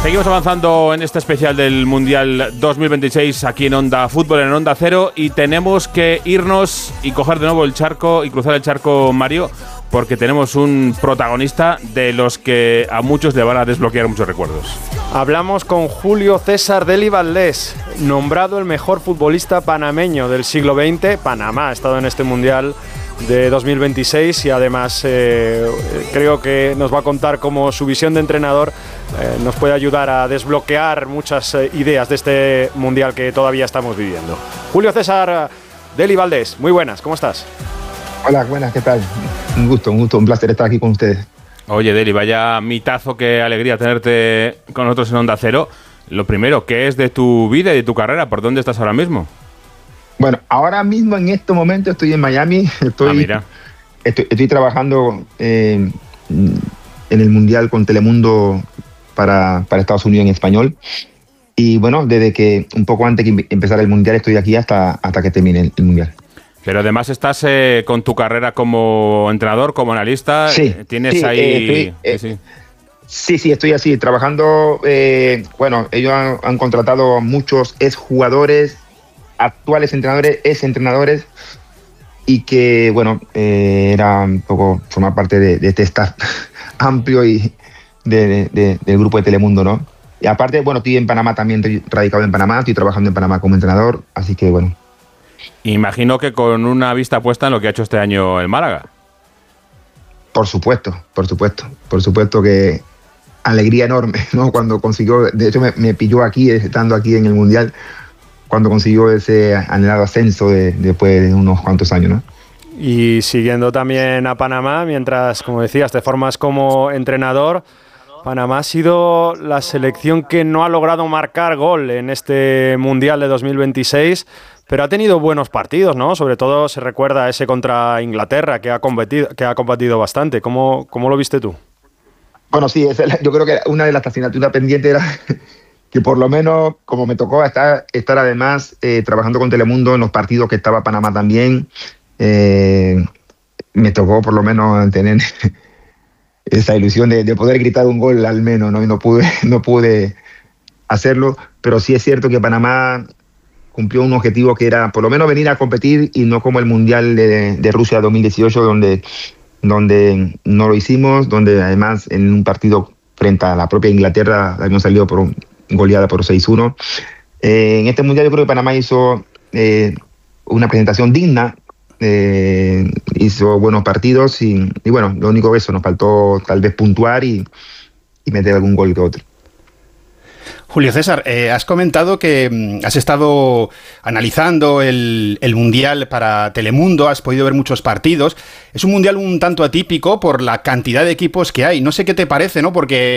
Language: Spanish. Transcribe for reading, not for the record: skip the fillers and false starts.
Seguimos avanzando en este especial del Mundial 2026 aquí en Onda Fútbol, en Onda Cero, y tenemos que irnos y coger de nuevo el charco y cruzar el charco, Mario, porque tenemos un protagonista de los que a muchos le van a desbloquear muchos recuerdos. Hablamos con Julio César Dely Valdés, nombrado el mejor futbolista panameño del siglo XX. Panamá ha estado en este Mundial de 2026 y además creo que nos va a contar cómo su visión de entrenador nos puede ayudar a desbloquear muchas ideas de este Mundial que todavía estamos viviendo. Julio César Dely Valdés, muy buenas, ¿cómo estás? Hola, buenas, ¿qué tal? Un gusto, un placer estar aquí con ustedes. Oye, Dely, vaya mitazo, qué alegría tenerte con nosotros en Onda Cero. Lo primero, ¿qué es de tu vida y de tu carrera? ¿Por dónde estás ahora mismo? Bueno, ahora mismo en este momento estoy en Miami. Estoy trabajando en el Mundial con Telemundo para Estados Unidos en español. Y bueno, desde que un poco antes que empezara el Mundial estoy aquí hasta que termine el Mundial. Pero además estás con tu carrera como entrenador, como analista. Sí. Tienes sí, ahí... Sí, estoy así, trabajando. Bueno, ellos han contratado muchos exjugadores, actuales entrenadores, exentrenadores, y que, bueno, era un poco formar parte de este staff amplio y del grupo de Telemundo, ¿no? Y aparte, bueno, estoy en Panamá también, estoy radicado en Panamá, estoy trabajando en Panamá como entrenador, así que, bueno. Imagino que con una vista puesta en lo que ha hecho este año el Málaga. Por supuesto que alegría enorme, ¿no? Cuando consiguió, de hecho me pilló aquí, estando aquí en el Mundial, cuando consiguió ese anhelado ascenso después de unos cuantos años, ¿no? Y siguiendo también a Panamá, mientras, como decías, te formas como entrenador, Panamá ha sido la selección que no ha logrado marcar gol en este Mundial de 2026, pero ha tenido buenos partidos, ¿no? Sobre todo se recuerda ese contra Inglaterra, que ha combatido bastante. ¿Cómo lo viste tú? Bueno, sí, yo creo que una de las asignaturas pendientes era que por lo menos, como me tocó estar además trabajando con Telemundo en los partidos que estaba Panamá también, me tocó por lo menos tener esa ilusión de poder gritar un gol al menos, ¿no? Y no pude hacerlo, pero sí es cierto que Panamá cumplió un objetivo que era por lo menos venir a competir y no como el Mundial de Rusia 2018 donde no lo hicimos, donde además en un partido frente a la propia Inglaterra habíamos salido goleada por 6-1. En este Mundial yo creo que Panamá hizo una presentación digna, hizo buenos partidos y bueno, lo único que eso, nos faltó tal vez puntuar y meter algún gol que otro. Julio César, has comentado que has estado analizando el Mundial para Telemundo, has podido ver muchos partidos. Es un Mundial un tanto atípico por la cantidad de equipos que hay. No sé qué te parece, ¿no? Porque